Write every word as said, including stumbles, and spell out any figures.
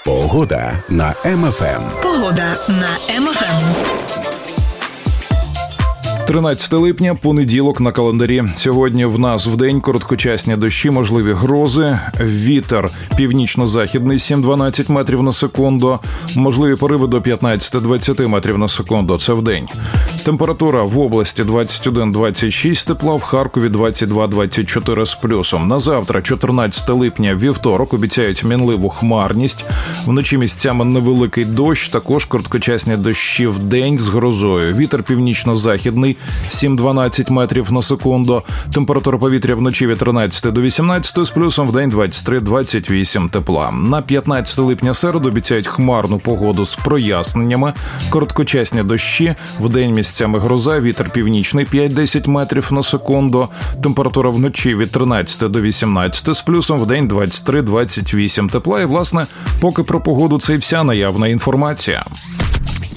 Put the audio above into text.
Погода на Ем Еф Ем. Погода на Ем Еф Ем. тринадцяте липня, понеділок на календарі. Сьогодні в нас вдень короткочасні дощі, можливі грози, вітер північно-західний сім-дванадцять метрів на секунду, можливі пориви до п'ятнадцять-двадцять метрів на секунду. Це вдень. Температура в області двадцять один - двадцять шість тепла, в Харкові двадцять два - двадцять чотири з плюсом. На завтра, чотирнадцяте липня, вівторок, обіцяють мінливу хмарність. Вночі місцями невеликий дощ, також короткочасні дощі вдень з грозою. Вітер північно-західний сім-дванадцять метрів на секунду. Температура повітря вночі від тринадцяти до вісімнадцяти з плюсом, вдень двадцять три - двадцять вісім тепла. На п'ятнадцяте липня середу обіцяють хмарну погоду з проясненнями. Короткочасні дощі, вдень місцями гроза, вітер північний п'ять-десять метрів на секунду. Температура вночі від тринадцяти до вісімнадцяти з плюсом, вдень двадцять три - двадцять вісім тепла. І, власне, поки про погоду це і вся наявна інформація.